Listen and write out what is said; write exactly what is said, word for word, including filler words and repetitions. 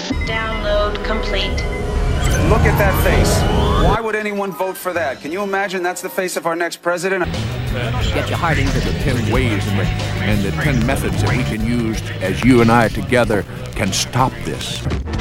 Download complete. Look at that face. Why would anyone vote for that? Can you imagine that's the face of our next president? Get your heart into the ten ways and the, and the ten methods that we can use as you and I together can stop this.